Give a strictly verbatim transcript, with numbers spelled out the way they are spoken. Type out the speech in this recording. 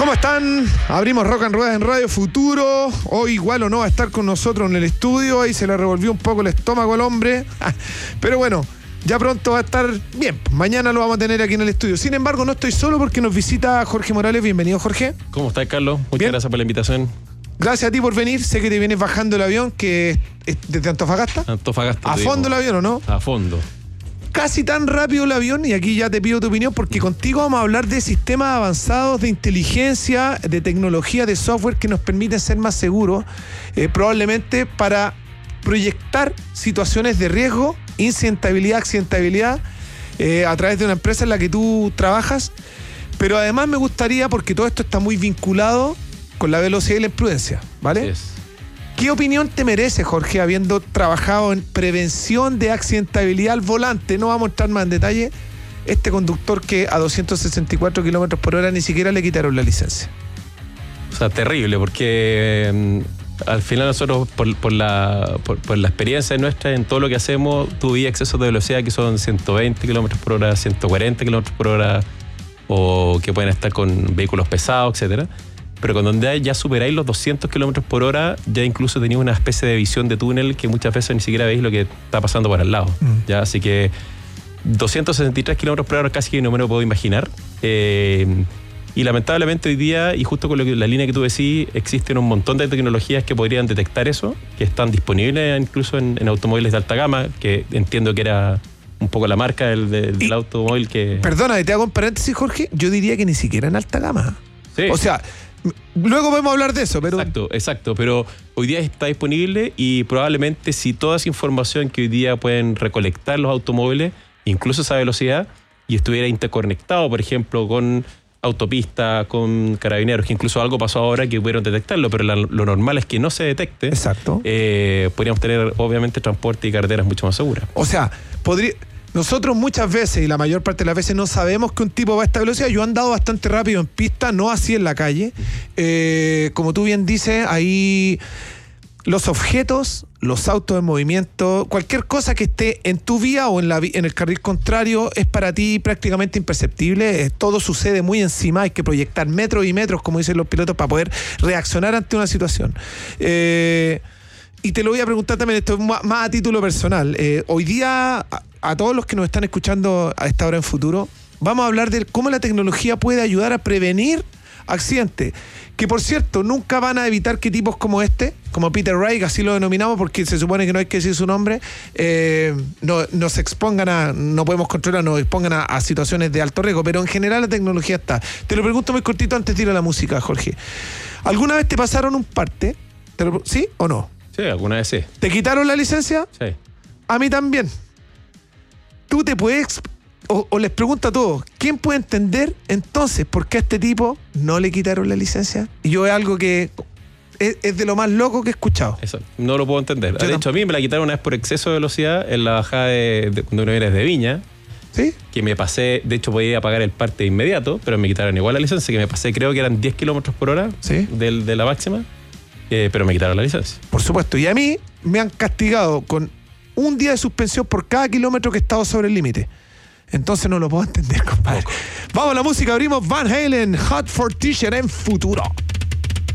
¿Cómo están? Abrimos Rock and Ruedas en Radio Futuro. Hoy igual o no va a estar con nosotros en el estudio. Ahí se le revolvió un poco el estómago al hombre. Pero bueno, ya pronto va a estar bien. Mañana lo vamos a tener aquí en el estudio. Sin embargo, no estoy solo porque nos visita Jorge Morales. Bienvenido, Jorge. ¿Cómo estás, Carlos? Muchas bien. Gracias por la invitación. Gracias a ti por venir. Sé que te vienes bajando el avión, que es desde Antofagasta. Antofagasta. ¿A fondo el avión o no? A fondo. Casi tan rápido el avión, y aquí ya te pido tu opinión, porque contigo vamos a hablar de sistemas avanzados de inteligencia, de tecnología, de software que nos permiten ser más seguros, eh, probablemente para proyectar situaciones de riesgo, incidentabilidad, accidentabilidad, eh, a través de una empresa en la que tú trabajas. Pero además me gustaría, porque todo esto está muy vinculado con la velocidad y la imprudencia, ¿vale? Yes. ¿Qué opinión te merece, Jorge, habiendo trabajado en prevención de accidentabilidad al volante? No vamos a entrar más en detalle. Este conductor que a doscientos sesenta y cuatro kilómetros por hora ni siquiera le quitaron la licencia. O sea, terrible, porque eh, al final nosotros, por, por, la, por, por la experiencia nuestra en todo lo que hacemos, tuve excesos de velocidad que son ciento veinte kilómetros por hora, ciento cuarenta kilómetros por hora, o que pueden estar con vehículos pesados, etcétera. Pero cuando ya superáis los doscientos kilómetros por hora, ya incluso tenéis una especie de visión de túnel que muchas veces ni siquiera veis lo que está pasando por al lado. Mm. ¿Ya? Así que doscientos sesenta y tres kilómetros por hora casi que no me lo puedo imaginar. Eh, y lamentablemente hoy día, y justo con lo que, la línea que tú decís, existen un montón de tecnologías que podrían detectar eso, que están disponibles incluso en, en automóviles de alta gama, que entiendo que era un poco la marca del, del, del automóvil que... Perdona, te hago un paréntesis, Jorge. Yo diría que ni siquiera en alta gama. Sí. O sea... Luego podemos hablar de eso, pero... Exacto, exacto, pero hoy día está disponible y probablemente si toda esa información que hoy día pueden recolectar los automóviles, incluso esa velocidad, y estuviera interconectado, por ejemplo, con autopista, con carabineros, que incluso algo pasó ahora que pudieron detectarlo, pero la, lo normal es que no se detecte. Exacto. Eh, podríamos tener, obviamente, transporte y carreteras mucho más seguras. O sea, podría... Nosotros muchas veces, y la mayor parte de las veces, no sabemos que un tipo va a esta velocidad. Yo he andado bastante rápido en pista, no así en la calle. Eh, como tú bien dices, ahí los objetos, los autos en movimiento, cualquier cosa que esté en tu vía o en, la, en el carril contrario es para ti prácticamente imperceptible. Eh, todo sucede muy encima, hay que proyectar metros y metros, como dicen los pilotos, para poder reaccionar ante una situación. Eh... Y te lo voy a preguntar también, esto más, más a título personal. Eh, hoy día, a, a todos los que nos están escuchando a esta hora en Futuro, vamos a hablar de cómo la tecnología puede ayudar a prevenir accidentes. Que, por cierto, nunca van a evitar que tipos como este, como Peter Wright, así lo denominamos porque se supone que no hay que decir su nombre, eh, no, nos expongan a, no podemos controlar, nos expongan a, a situaciones de alto riesgo. Pero en general la tecnología está. Te lo pregunto muy cortito antes de ir a la música, Jorge. ¿Alguna vez te pasaron un parte? ¿Te lo, ¿Sí o no? Sí, alguna vez sí. ¿Te quitaron la licencia? Sí. A mí también. Tú te puedes... O, o les pregunto a todos, ¿quién puede entender entonces por qué a este tipo no le quitaron la licencia? Y yo es algo que es, es de lo más loco que he escuchado. Eso, no lo puedo entender. Yo de hecho, a mí me la quitaron una vez por exceso de velocidad en la bajada de, de cuando uno viene desde Viña. ¿Sí? Que me pasé, de hecho podía pagar el parte de inmediato, pero me quitaron igual la licencia, que me pasé, creo que eran diez kilómetros por hora. ¿Sí? de, de la máxima. Eh, pero me quitaron la licencia. Por supuesto. Y a mí me han castigado con un día de suspensión por cada kilómetro que he estado sobre el límite. Entonces no lo puedo entender, compadre. Poco. Vamos a la música, abrimos Van Halen, Hot for T-shirt en Futuro.